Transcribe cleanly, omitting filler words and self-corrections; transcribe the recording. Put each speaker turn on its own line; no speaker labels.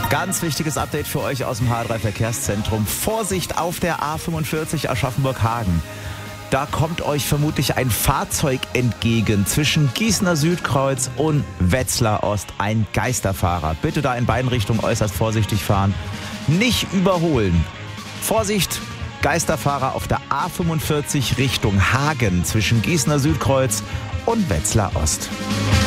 Ganz wichtiges Update für euch aus dem H3 Verkehrszentrum. Vorsicht auf der A45 Aschaffenburg-Hagen. Da kommt euch vermutlich ein Fahrzeug entgegen zwischen Gießener Südkreuz und Wetzlar Ost. Ein Geisterfahrer. Bitte da in beiden Richtungen äußerst vorsichtig fahren. Nicht überholen. Vorsicht, Geisterfahrer auf der A45 Richtung Hagen zwischen Gießener Südkreuz und Wetzlar Ost.